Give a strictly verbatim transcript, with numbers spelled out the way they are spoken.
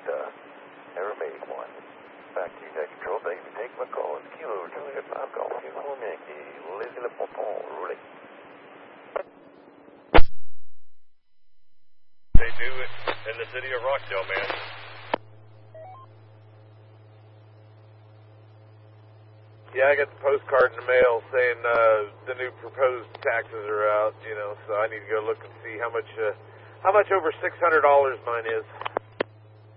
uh, never made one. Back to you, Night Control. Thank you for taking my call. It's Kilo two eight five Golf Uniform Yankee. Laissez le pompon rouler. They do it in the city of Rockdale, man. Yeah, I got the postcard in the mail saying uh, the new proposed taxes are out, you know, so I need to go look and see how much uh, how much over six hundred dollars mine is.